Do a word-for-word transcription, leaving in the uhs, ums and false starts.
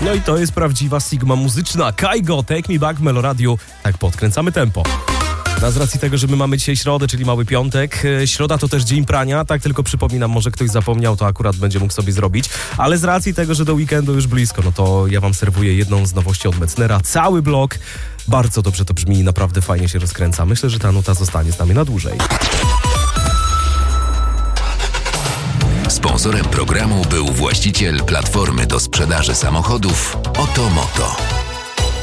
No i to jest prawdziwa Sigma muzyczna. Kaigo, Take Me Back w Meloradiu. Tak podkręcamy tempo. A z racji tego, że my mamy dzisiaj środę, czyli mały piątek, środa to też dzień prania, tak tylko przypominam, może ktoś zapomniał, to akurat będzie mógł sobie zrobić, ale z racji tego, że do weekendu już blisko, no to ja wam serwuję jedną z nowości od Mecnera, cały blok. Bardzo dobrze to brzmi i naprawdę fajnie się rozkręca. Myślę, że ta nuta zostanie z nami na dłużej. Sponsorem programu był właściciel platformy do sprzedaży samochodów Oto Moto.